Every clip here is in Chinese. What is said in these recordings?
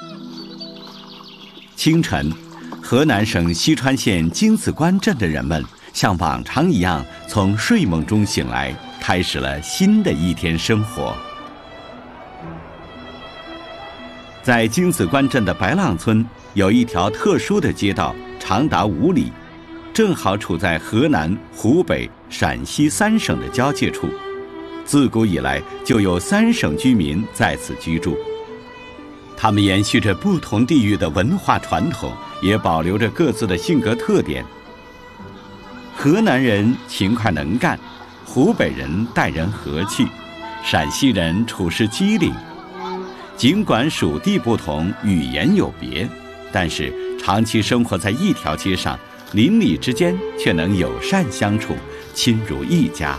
清晨，河南省西川县京子关镇的人们像往常一样从睡梦中醒来，开始了新的一天生活。在京子关镇的白浪村有一条特殊的街道，长达5里，正好处在河南、湖北、陕西3省的交界处。自古以来就有3省居民在此居住，他们延续着不同地域的文化传统，也保留着各自的性格特点。河南人勤快能干，湖北人待人和气，陕西人处事机灵。尽管属地不同，语言有别，但是长期生活在一条街上，邻里之间却能友善相处，亲如一家。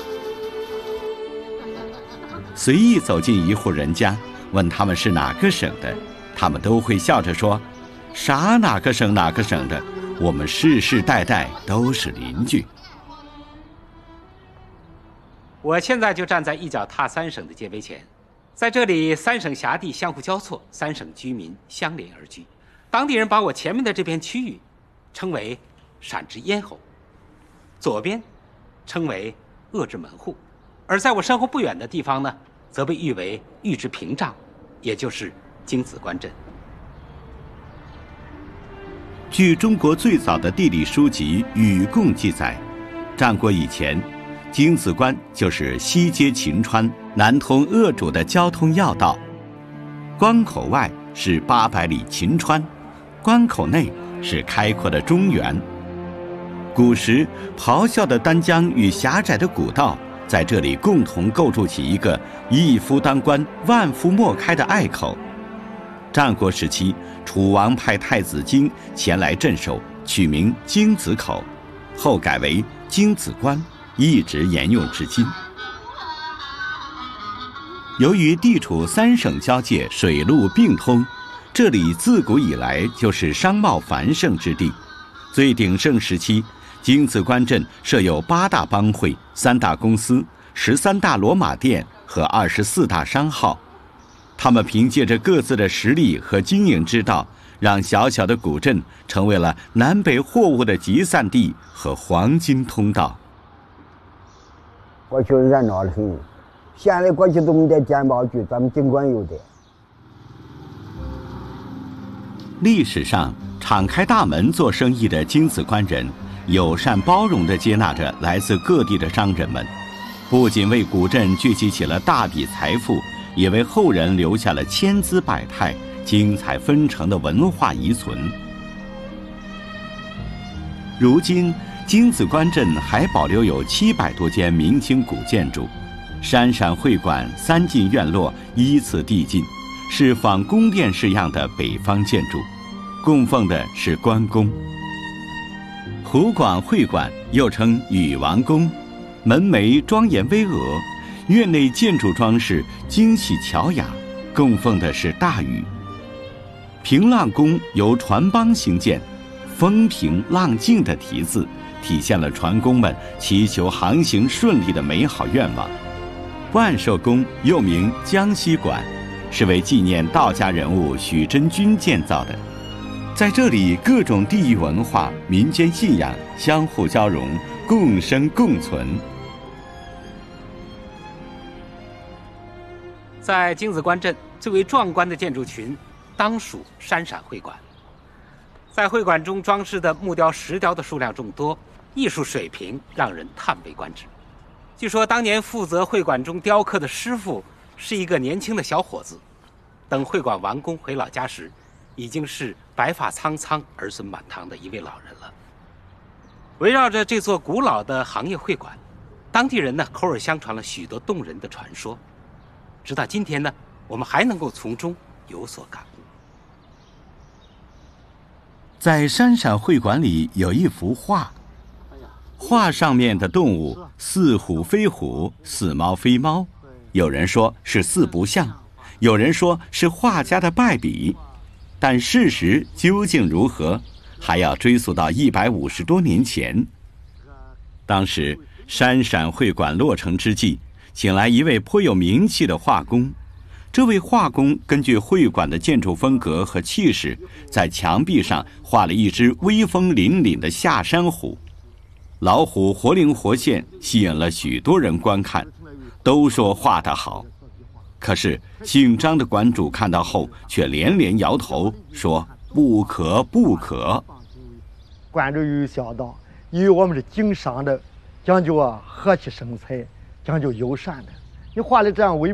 随意走进一户人家，问他们是哪个省的，他们都会笑着说：“啥哪个省哪个省的，我们世世代代都是邻居。” 我现在就站在一脚踏3省的界碑前，在这里3省辖地相互交错，3省居民相连而居。当地人把我前面的这片区域称为陕之咽喉，左边称为鄂之门户，而在我身后不远的地方呢，则被誉为豫之屏障，也就是京子关镇。 据中国最早的地理书籍《禹贡》记载，战国以前，京子关就是西接秦川、南通鄂主的交通要道。关口外是800里秦川，关口内是开阔的中原。古时，咆哮的丹江与狭窄的古道在这里共同构筑起一个一夫当关、万夫莫开的隘口。战国时期，楚王派太子京前来镇守，取名京子口，后改为京子关，一直沿用至今。由于地处3省交界，水陆并通，这里自古以来就是商贸繁盛之地。最鼎盛时期，京子关镇设有8大帮会、3大公司、13大骡马店和24大商号。他们凭借着各自的实力和经营之道，让小小的古镇成为了南北货物的集散地和黄金通道。 过去热闹的很，现在过去都没得鉴宝局，咱们尽管有的。 历史上敞开大门做生意的京子关人，友善包容地接纳着来自各地的商人们，不仅为古镇聚集起了大笔财富，也为后人留下了千姿百态、精彩纷呈的文化遗存。如今，京子关镇还保留有700多间明清古建筑，山陕会馆3进院落依次递进，是仿宫殿式样的北方建筑，供奉的是关公。湖广会馆又称禹王宫，门楣庄严巍峨，院内建筑装饰精细巧雅，供奉的是大禹。平浪宫由船帮兴建，风平浪静的题字体现了船工们祈求航行顺利的美好愿望。万寿宫又名江西馆，是为纪念道家人物许真君建造的。在这里，各种地域文化、民间信仰相互交融，共生共存。 在京子关镇最为壮观的建筑群，当属山陕会馆。在会馆中装饰的木雕、石雕的数量众多，艺术水平让人叹为观止。据说当年负责会馆中雕刻的师傅是一个年轻的小伙子，等会馆完工回老家时，已经是白发苍苍、儿孙满堂的一位老人了。围绕着这座古老的行业会馆，当地人呢口耳相传了许多动人的传说，直到今天呢，我们还能够从中有所感悟。 在山陕会馆里有一幅画，画上面的动物似虎非虎，似猫非猫，有人说是四不像，有人说是画家的败笔，但事实究竟如何，还要追溯到150多年前。当时山陕会馆落成之际，请来一位颇有名气的画工， 这位画工根据会馆的建筑风格和气势，在墙壁上画了一只威风凛凛的下山虎。老虎活灵活现，吸引了许多人观看，都说画得好。可是姓张的馆主看到后，却连连摇头，说不可不可。 馆主有想到，因为我们是经商的，讲究和气生财，讲究友善的。你画的这样唯美